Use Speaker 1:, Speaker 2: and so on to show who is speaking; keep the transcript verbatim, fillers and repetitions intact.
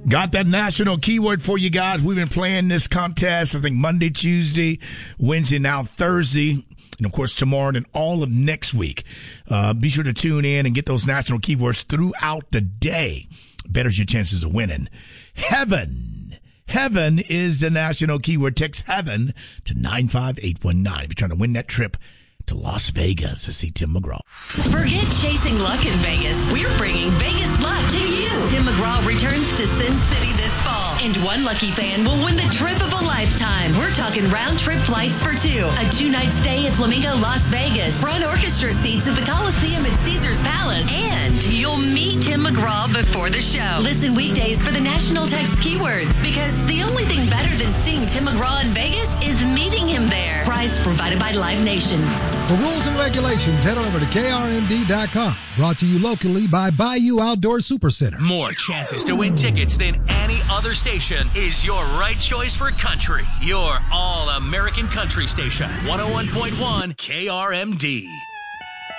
Speaker 1: Got that national keyword for you guys. We've been playing this contest, I think, Monday, Tuesday, Wednesday, now Thursday, and, of course, tomorrow and all of next week. Uh, be sure to tune in and get those national keywords throughout the day. Betters your chances of winning. Heaven. Heaven is the national keyword. Text heaven to nine five eight one nine if you're trying to win that trip to Las Vegas to see Tim McGraw.
Speaker 2: Forget chasing luck in Vegas. We're bringing Vegas luck to you. Tim McGraw returns to Sin City this fall, and one lucky fan will win the trip of a lifetime. We're talking round-trip flights for two, a two-night stay at Flamingo Las Vegas, front orchestra seats at the Coliseum at Caesars Palace, and you'll meet Tim McGraw before the show. Listen weekdays for the national text keywords, because the only thing better than seeing Tim McGraw in Vegas is meeting him there. Prize provided by Live Nation.
Speaker 3: For rules and regulations, head on over to K R M D dot com. Brought to you locally by Bayou Outdoor Supercenter.
Speaker 4: More chances to win tickets than any other station is your right choice for country. Your all-American country station. one oh one point one K R M D.